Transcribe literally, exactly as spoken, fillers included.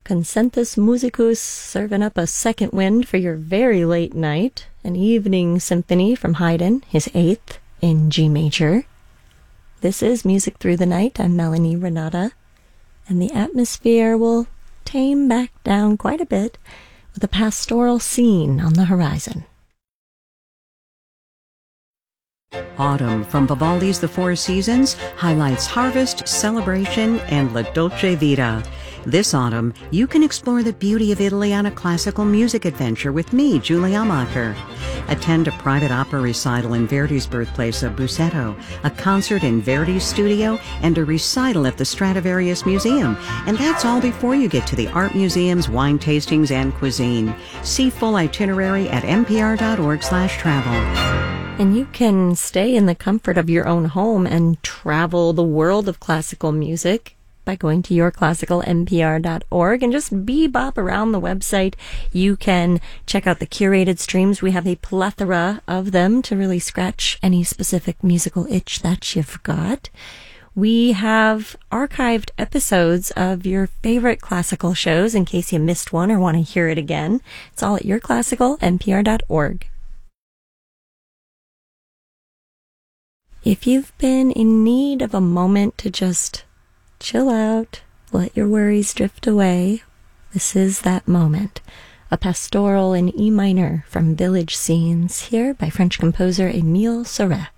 Concentus Musicus serving up a second wind for your very late night. An evening symphony from Haydn, his eighth, in G major. This is Music Through the Night. I'm Melanie Renata. And the atmosphere will tame back down quite a bit with a pastoral scene on the horizon. Autumn from Vivaldi's The Four Seasons highlights harvest, celebration, and La Dolce Vita. This autumn, you can explore the beauty of Italy on a classical music adventure with me, Julie Amacher. Attend a private opera recital in Verdi's birthplace of Busseto, a concert in Verdi's studio, and a recital at the Stradivarius Museum. And that's all before you get to the art museums, wine tastings, and cuisine. See full itinerary at npr.org slash travel. And you can stay in the comfort of your own home and travel the world of classical music by going to your classical N P R dot org and just bebop around the website. You can check out the curated streams. We have a plethora of them to really scratch any specific musical itch that you've got. We have archived episodes of your favorite classical shows in case you missed one or want to hear it again. It's all at your classical N P R dot org. If you've been in need of a moment to just chill out, let your worries drift away, this is that moment. A pastoral in E minor from Village Scenes, here by French composer Émile Sauret.